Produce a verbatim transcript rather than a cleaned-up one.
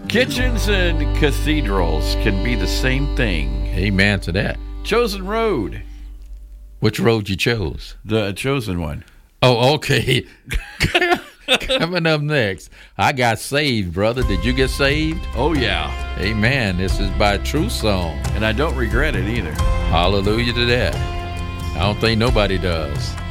Kitchens and cathedrals can be the same thing. Amen to that. Chosen road. Which road you chose? The chosen one. Oh, okay. Coming up next, I got saved, brother. Did you get saved? Oh, yeah. Amen. This is by True Song. And I don't regret it either. Hallelujah to that. I don't think nobody does.